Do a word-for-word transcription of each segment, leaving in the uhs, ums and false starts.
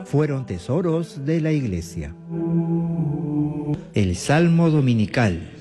fueron tesoros de la Iglesia. El Salmo Dominical.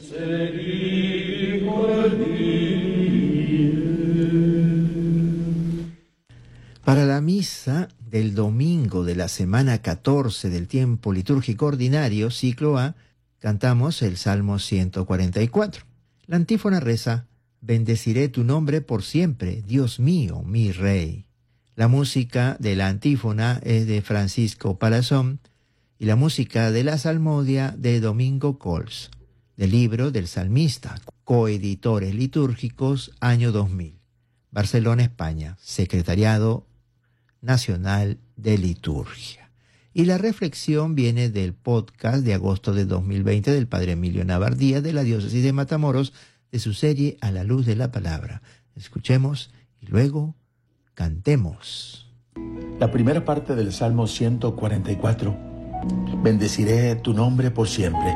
Para la misa del domingo de la semana catorce del tiempo litúrgico ordinario, ciclo A, cantamos el Salmo ciento cuarenta y cuatro. La antífona reza: Bendeciré tu nombre por siempre, Dios mío, mi Rey. La música de la antífona es de Francisco Palazón y la música de la salmodia de Domingo Cols, del libro del salmista, coeditores litúrgicos, año dos mil. Barcelona, España, Secretariado Nacional de Liturgia. Y la reflexión viene del podcast de agosto de dos mil veinte del padre Emilio Navardía de la diócesis de Matamoros, de su serie A la luz de la palabra. Escuchemos y luego cantemos. La primera parte del Salmo ciento cuarenta y cuatro. Bendeciré tu nombre por siempre.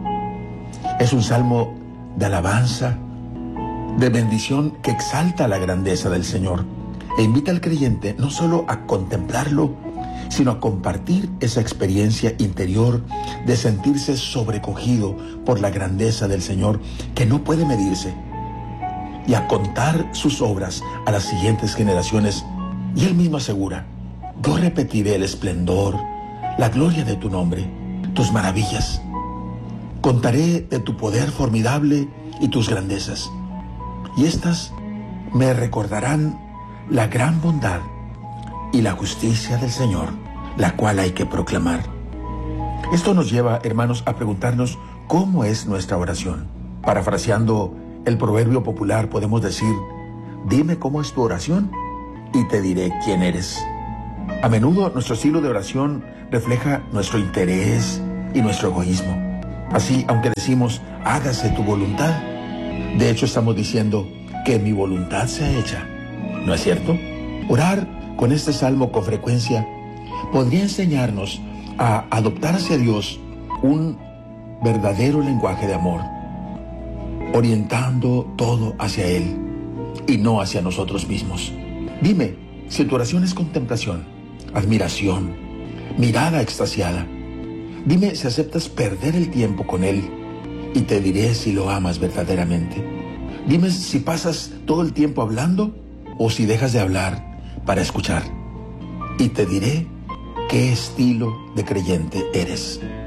Es un salmo de alabanza, de bendición que exalta la grandeza del Señor e invita al creyente no solo a contemplarlo, sino a compartir esa experiencia interior de sentirse sobrecogido por la grandeza del Señor que no puede medirse, y a contar sus obras a las siguientes generaciones. Y él mismo asegura: yo repetiré el esplendor, la gloria de tu nombre, tus maravillas. Contaré de tu poder formidable y tus grandezas, y estas me recordarán la gran bondad y la justicia del Señor, la cual hay que proclamar. Esto nos lleva, hermanos, a preguntarnos cómo es nuestra oración. Parafraseando el proverbio popular, podemos decir: dime cómo es tu oración y te diré quién eres. A menudo nuestro estilo de oración refleja nuestro interés y nuestro egoísmo. Así, aunque decimos hágase tu voluntad, de hecho estamos diciendo que mi voluntad sea hecha. ¿No es cierto? Orar con este salmo con frecuencia podría enseñarnos a adoptar hacia Dios un verdadero lenguaje de amor, orientando todo hacia Él y no hacia nosotros mismos. Dime si tu oración es contemplación, admiración, mirada extasiada. Dime si aceptas perder el tiempo con Él y te diré si lo amas verdaderamente. Dime si pasas todo el tiempo hablando o si dejas de hablar para escuchar, y te diré qué estilo de creyente eres.